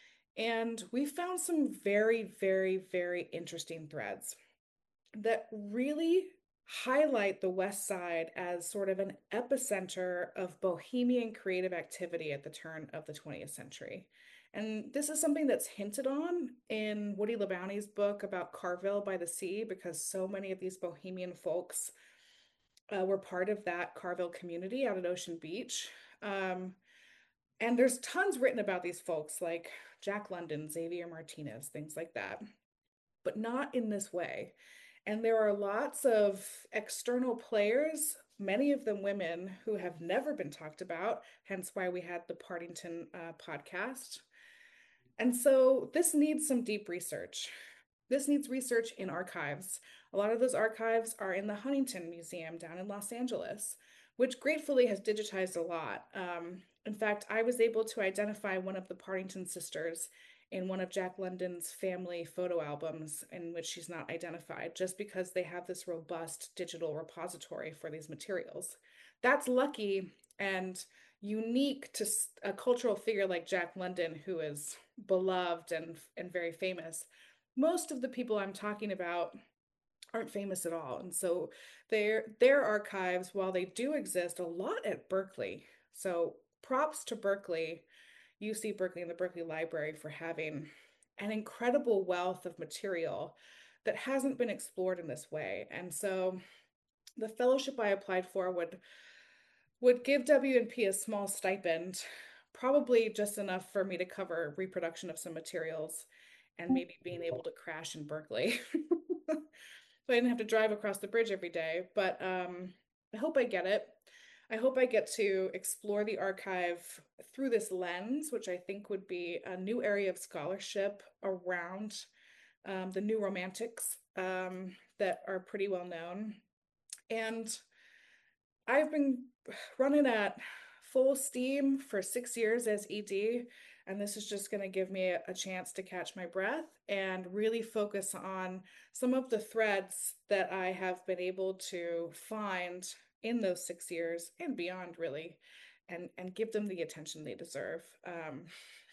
And we found some very, very, very interesting threads that really highlight the West Side as sort of an epicenter of bohemian creative activity at the turn of the twentieth century. And this is something that's hinted on in Woody Labaunie's book about Carville by the Sea, because so many of these bohemian folks uh, were part of that Carville community out at Ocean Beach. Um, and there's tons written about these folks like Jack London, Xavier Martinez, things like that, but not in this way. And there are lots of external players, many of them women, who have never been talked about, hence why we had the Partington uh, podcast. And so this needs some deep research. This needs research in archives. A lot of those archives are in the Huntington Museum down in Los Angeles, which gratefully has digitized a lot. Um, in fact, I was able to identify one of the Partington sisters in one of Jack London's family photo albums in which she's not identified, just because they have this robust digital repository for these materials. That's lucky and unique to a cultural figure like Jack London, who is beloved and, and very famous. Most of the people I'm talking about aren't famous at all. And so their, their archives, while they do exist, a lot at Berkeley. So props to Berkeley, U C Berkeley and the Berkeley Library for having an incredible wealth of material that hasn't been explored in this way. And so the fellowship I applied for would, would give W and P a small stipend, probably just enough for me to cover reproduction of some materials and maybe being able to crash in Berkeley. So I didn't have to drive across the bridge every day, but um, I hope I get it. I hope I get to explore the archive through this lens, which I think would be a new area of scholarship around um, the New Romantics um, that are pretty well known. And I've been running at full steam for six years as E D, and this is just going to give me a, a chance to catch my breath and really focus on some of the threads that I have been able to find in those six years and beyond, really, and, and give them the attention they deserve. Um,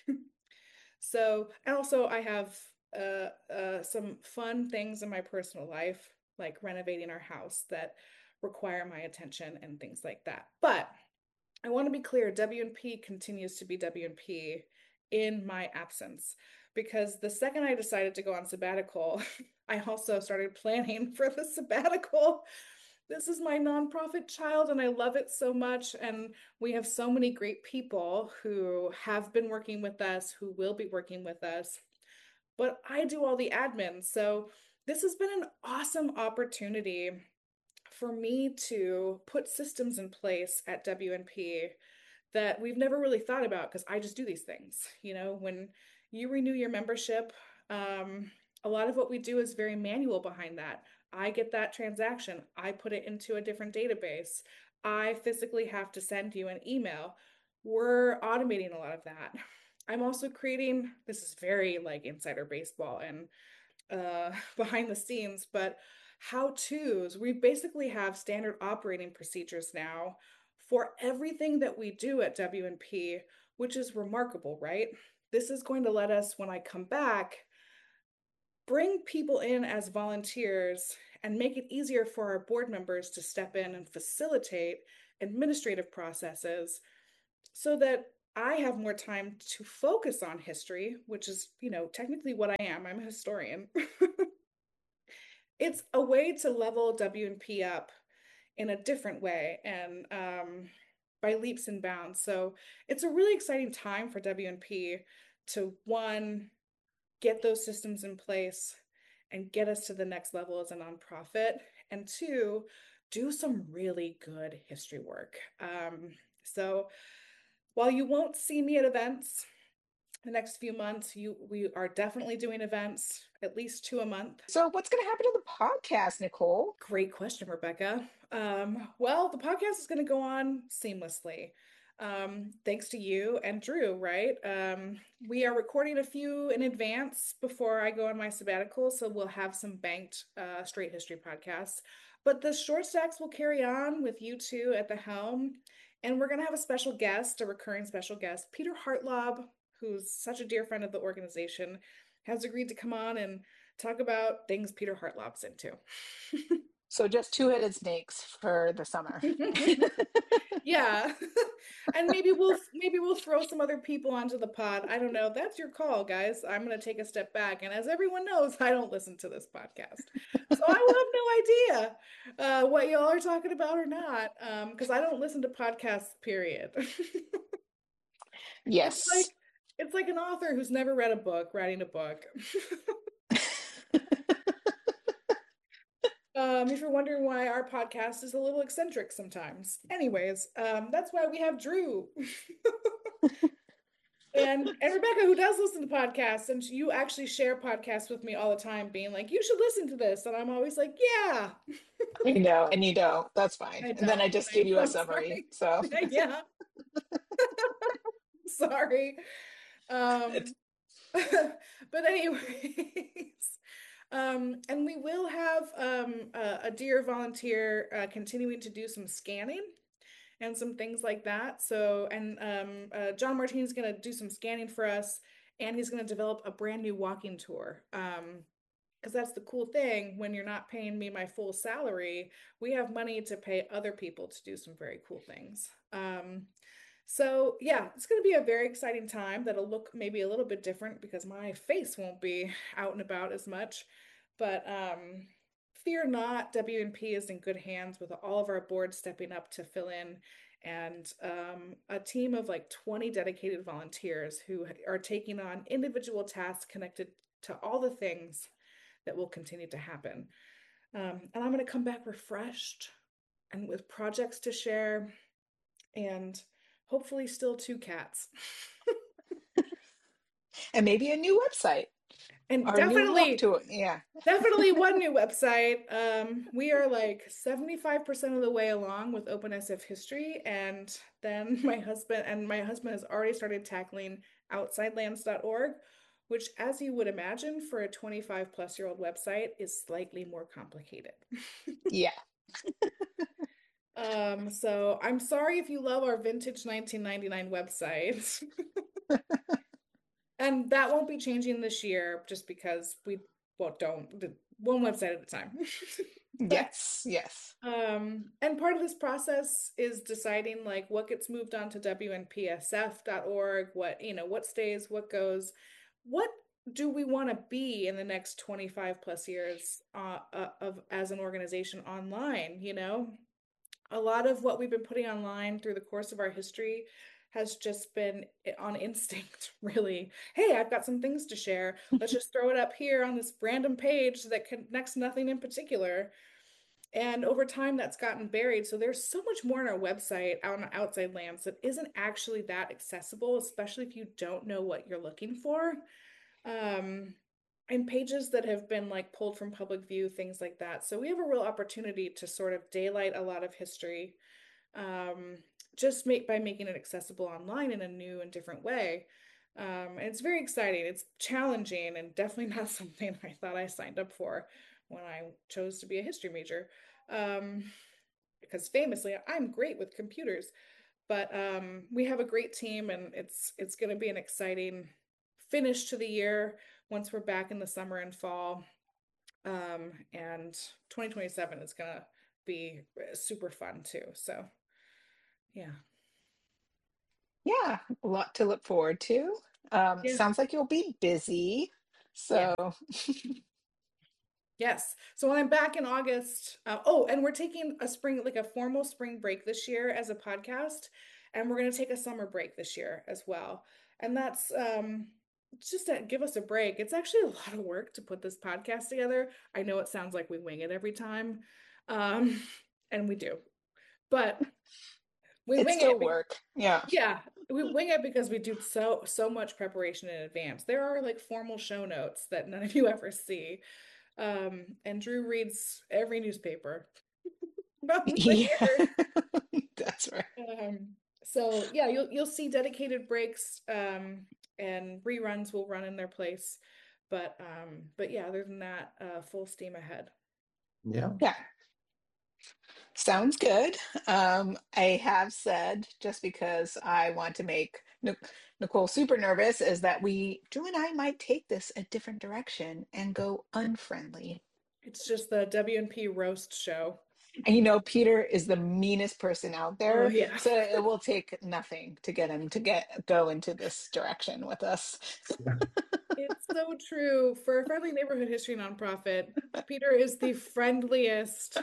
so, and also I have uh, uh, some fun things in my personal life, like renovating our house, that require my attention and things like that. But I want to be clear, W and P continues to be W and P in my absence, because the second I decided to go on sabbatical, I also started planning for the sabbatical. This is my nonprofit child and I love it so much. And we have so many great people who have been working with us, who will be working with us, but I do all the admin. So this has been an awesome opportunity for me to put systems in place at W and P that we've never really thought about, because I just do these things. You know, when you renew your membership, um, a lot of what we do is very manual behind that. I get that transaction, I put it into a different database, I physically have to send you an email. We're automating a lot of that. I'm also creating, this is very like insider baseball and uh, behind the scenes, but how-tos. We basically have standard operating procedures now for everything that we do at W and P, which is remarkable, right? This is going to let us, when I come back, bring people in as volunteers and make it easier for our board members to step in and facilitate administrative processes so that I have more time to focus on history, which is, you know, technically what I am. I'm a historian. It's a way to level W and P up in a different way and um, by leaps and bounds. So it's a really exciting time for W and P to, one, get those systems in place and get us to the next level as a nonprofit, and two, do some really good history work. Um, so while you won't see me at events the next few months, you we are definitely doing events, at least two a month. So what's going to happen to the podcast, Nicole? Great question, Rebecca. Um, well, the podcast is going to go on seamlessly. Um, thanks to you and Drew, right? Um, we are recording a few in advance before I go on my sabbatical, so we'll have some banked uh, straight history podcasts. But the short stacks will carry on with you two at the helm. And we're going to have a special guest, a recurring special guest. Peter Hartlaub, who's such a dear friend of the organization, has agreed to come on and talk about things Peter Hartlaub's into. So just two-headed snakes for the summer. Yeah. And maybe we'll maybe we'll throw some other people onto the pod. I don't know. That's your call, guys. I'm going to take a step back. And as everyone knows, I don't listen to this podcast. So I will have no idea uh, what y'all are talking about or not, because um, I don't listen to podcasts, period. Yes. It's like, it's like an author who's never read a book, writing a book. Um, if you're wondering why our podcast is a little eccentric sometimes. Anyways, um, that's why we have Drew. and and Rebecca, who does listen to podcasts, and you actually share podcasts with me all the time, being like, you should listen to this. And I'm always like, yeah. I know, and you don't. That's fine. I And then I just give you a I'm summary. sorry. So Yeah. Sorry. Um, but anyways. Um, and we will have um, a, a dear volunteer uh, continuing to do some scanning and some things like that. So, and um, uh, John Martin's going to do some scanning for us, and he's going to develop a brand new walking tour. Um, because that's the cool thing, when you're not paying me my full salary, we have money to pay other people to do some very cool things. Um, So yeah, it's going to be a very exciting time that'll look maybe a little bit different because my face won't be out and about as much. But um, fear not, W and P is in good hands with all of our boards stepping up to fill in, and um, a team of like twenty dedicated volunteers who are taking on individual tasks connected to all the things that will continue to happen. Um, and I'm going to come back refreshed and with projects to share, and hopefully still two cats. And maybe a new website. And Or a new definitely, look to it. Yeah. definitely one new website. Um, we are like seventy-five percent of the way along with Open S F History. And then my husband and my husband has already started tackling outside lands dot org, which, as you would imagine, for a twenty-five plus year old website is slightly more complicated. Yeah. Um, so I'm sorry if you love our vintage nineteen ninety-nine website. And that won't be changing this year just because we well don't one website at a time. Yes, yes. Um, and part of this process is deciding like what gets moved on to W N P S F dot org, what, you know, what stays, what goes, what do we want to be in the next twenty-five plus years uh, uh, of as an organization online, you know? A lot of what we've been putting online through the course of our history has just been on instinct, really. Hey, I've got some things to share. Let's just throw it up here on this random page that connects nothing in particular. And over time, that's gotten buried. So there's so much more on our website, on Outside Lands, that isn't actually that accessible, especially if you don't know what you're looking for. Um, and pages that have been like pulled from public view, things like that. So we have a real opportunity to sort of daylight a lot of history, um, just make by making it accessible online in a new and different way. Um, and it's very exciting. It's challenging and definitely not something I thought I signed up for when I chose to be a history major. Um, because famously, I'm great with computers, but um, we have a great team, and it's it's going to be an exciting finish to the year once we're back in the summer and fall. Um, and twenty twenty-seven is going to be super fun too. So, yeah. Yeah, a lot to look forward to. Um, Yeah. sounds like you'll be busy. So, Yes. So when I'm back in August, uh, oh, and we're taking a spring, like a formal spring break this year as a podcast, and we're going to take a summer break this year as well. And that's um, just to give us a break. It's actually a lot of work to put this podcast together. I know it sounds like we wing it every time, um, and we do, but we it's wing still it. be- work. Yeah. Yeah, we wing it because we do so so much preparation in advance. There are like formal show notes that none of you ever see. Um, and Drew reads every newspaper from the Yeah, year. that's right. Um, so yeah, you'll you'll see dedicated breaks, um, and reruns will run in their place. But um, but yeah, other than that, uh, full steam ahead. Yeah. Yeah. Sounds good. Um, I have said, just because I want to make Nic- Nicole super nervous, is that we, Drew and I, might take this a different direction and go unfriendly. It's just the W and P roast show. And you know, Peter is the meanest person out there, Oh, yeah. so it will take nothing to get him to get go into this direction with us. It's so true. For a friendly neighborhood history nonprofit, Peter is the friendliest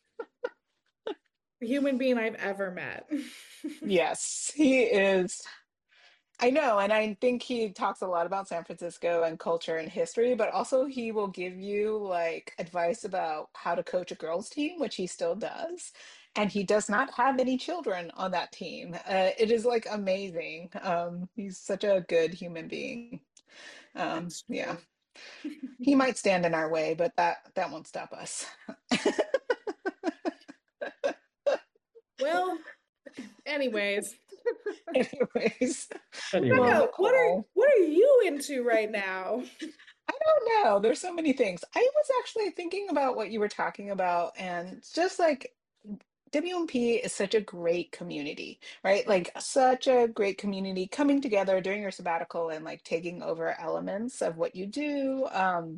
human being I've ever met. Yes, he is. I know, and I think he talks a lot about San Francisco and culture and history, but also he will give you like advice about how to coach a girls' team, which he still does. And he does not have any children on that team. Uh, it is like amazing. Um, he's such a good human being. Um, yeah, he might stand in our way, but that that won't stop us. Well, anyways. Anyways, Becca, well, what are Nicole, what are you into right now? I don't know. There's so many things. I was actually thinking about what you were talking about, and it's just like W M P is such a great community, right? Like such a great community coming together during your sabbatical and like taking over elements of what you do. Um,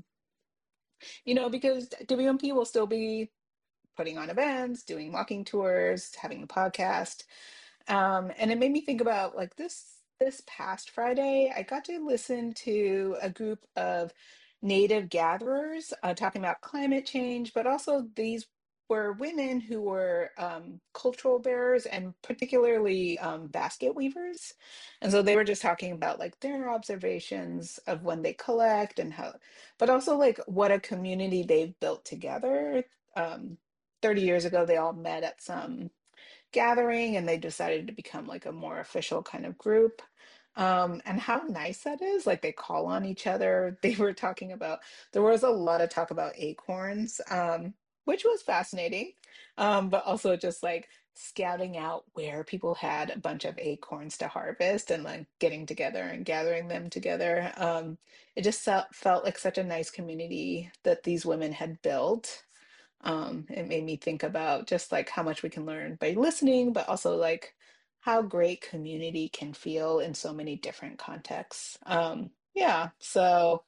you know, because W M P will still be putting on events, doing walking tours, having the podcast. Um, and it made me think about like this this past Friday, I got to listen to a group of native gatherers uh, talking about climate change, but also these were women who were um, cultural bearers and particularly um, basket weavers. And so they were just talking about like their observations of when they collect and how, but also like what a community they've built together. Um, thirty years ago, they all met at some gathering and they decided to become like a more official kind of group. Um, and how nice that is. Like they call on each other. They were talking about, there was a lot of talk about acorns, um, which was fascinating. Um, but also just like scouting out where people had a bunch of acorns to harvest and like getting together and gathering them together. Um, it just felt, felt like such a nice community that these women had built. Um, it made me think about just like how much we can learn by listening, but also like how great community can feel in so many different contexts. Um, yeah, so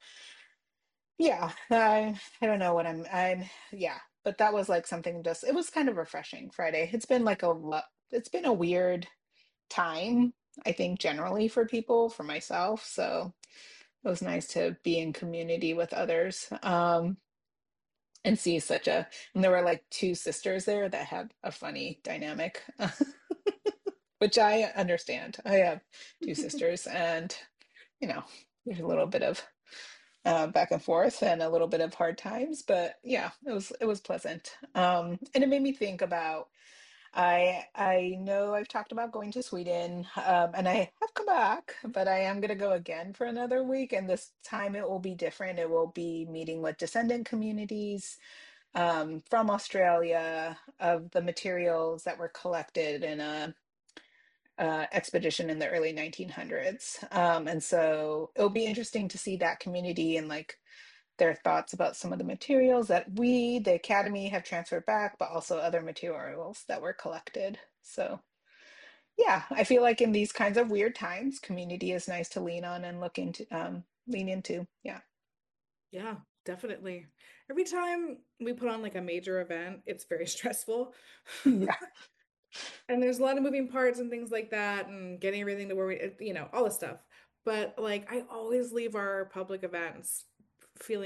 yeah, I I don't know what I'm I'm yeah, but that was like something just it was kind of refreshing Friday. It's been like a lot, it's been a weird time, I think generally for people, for myself. So it was nice to be in community with others. Um, and see such a and there were like two sisters there that had a funny dynamic which I understand. I have two sisters and you know there's a little bit of uh, back and forth and a little bit of hard times, but yeah, it was it was pleasant. Um, and it made me think about I I know I've talked about going to Sweden, um, and I have come back, but I am going to go again for another week, and this time it will be different. It will be meeting with descendant communities um, from Australia of the materials that were collected in a uh, expedition in the early nineteen hundreds. Um, and so it'll be interesting to see that community and like their thoughts about some of the materials that we, the Academy, have transferred back, but also other materials that were collected. So yeah, I feel like in these kinds of weird times, community is nice to lean on and look into, um, lean into. Yeah. Yeah, definitely. Every time we put on like a major event, it's very stressful. Yeah. And there's a lot of moving parts and things like that, and getting everything to where we, you know, all this stuff. But like, I always leave our public events feeling